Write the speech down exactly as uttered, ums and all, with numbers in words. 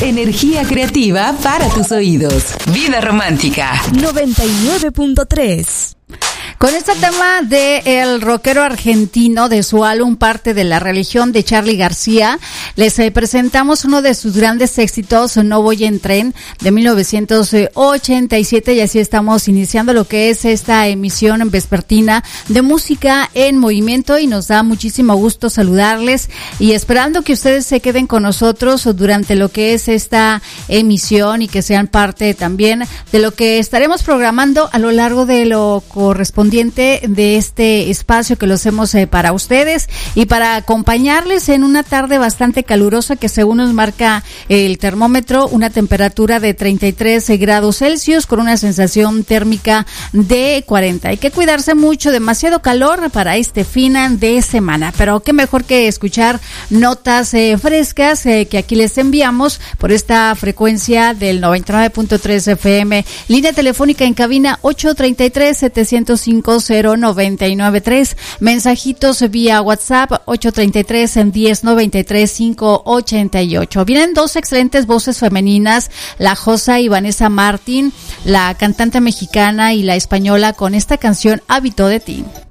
Energía creativa para tus oídos. Vida Romántica noventa y nueve punto tres. Con este tema de el rockero argentino de su álbum Parte de la Religión de Charly García, les eh, presentamos uno de sus grandes éxitos, No Voy en Tren, de mil novecientos ochenta y siete, y así estamos iniciando lo que es esta emisión vespertina de música en movimiento, y nos da muchísimo gusto saludarles y esperando que ustedes se queden con nosotros durante lo que es esta emisión y que sean parte también de lo que estaremos programando a lo largo de lo correspondiente de este espacio que lo hacemos eh, para ustedes y para acompañarles en una tarde bastante calurosa que según nos marca el termómetro, una temperatura de treinta y tres grados Celsius con una sensación térmica de cuarenta. Hay que cuidarse mucho, demasiado calor para este fin de semana, pero qué mejor que escuchar notas eh, frescas eh, que aquí les enviamos por esta frecuencia del noventa y nueve punto tres F M. Línea telefónica en cabina ocho tres tres, siete cero cinco, cero nueve nueve tres. Mensajitos vía WhatsApp ocho tres tres, diez noventa y tres, quinientos ochenta y ocho. Vienen dos excelentes voces femeninas, la Josa y Vanessa Martín, la cantante mexicana y la española, con esta canción Hábito de ti.